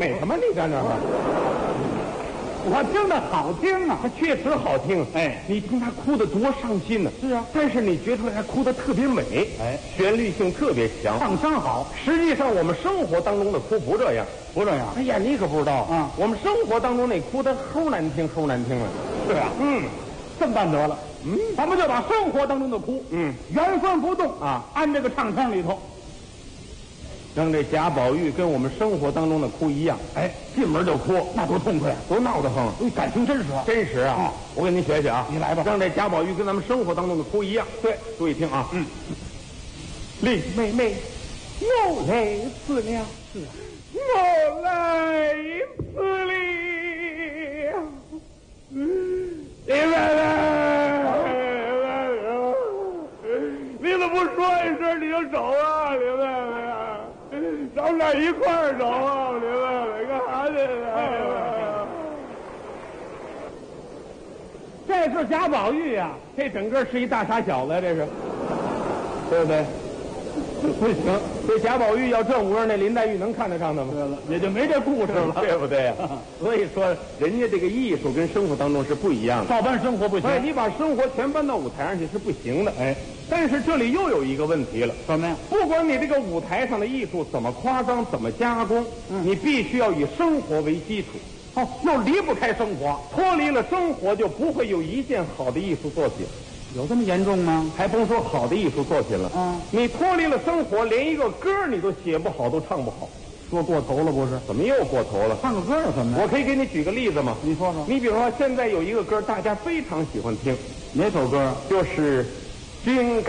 美什么？你在那儿？ 我听着好听啊， 他确实好听。 哎， 你听他哭得多伤心呢。 是啊， 但是你觉出来他哭得特别美， 哎， 旋律性特别强， 唱腔好。 实际上我们生活当中的哭不这样， 不这样。 哎呀，你可不知道啊， 我们生活当中那哭的齁难听，齁难听了。 对啊，这么办得了。咱们就把生活当中的哭，原封不动啊， 按这个唱腔里头。 让这贾宝玉跟我们生活当中的哭一样， 哎， 进门就哭， 那多痛快啊， 多闹得慌， 感情真实啊， 真实啊！我给您学学啊， 你来吧， 让这贾宝玉跟咱们生活当中的哭一样。 对， 注意听啊，林妹妹，我来死了，我来死了，林妹妹，你怎么不说一声你就走啊，林妹妹？咱们俩一块儿走啊，林妹妹，干啥去了？ 这是贾宝玉呀， 这整个是一大傻小子，这是，对不对？不行，这贾宝玉要这模样，那林黛玉能看得上他吗？ 对了，也就没这故事了， 对不对？所以说，人家这个艺术跟生活当中是不一样的。 照搬生活不行， 哎，你把生活全搬到舞台上去是不行的。 哎， 但是这里又有一个问题了， 什么呀？ 不管你这个舞台上的艺术怎么夸张、怎么加工，你必须要以生活为基础。 哦，又离不开生活， 脱离了生活，就不会有一件好的艺术作品。 有这么严重吗？ 还甭说好的艺术作品了，你脱离了生活，连一个歌你都写不好，都唱不好， 说过头了不是？ 怎么又过头了？ 唱个歌有什么呀？ 我可以给你举个例子吗？ 你说说。 你比如说，现在有一个歌，大家非常喜欢听， 哪首歌？ 就是《金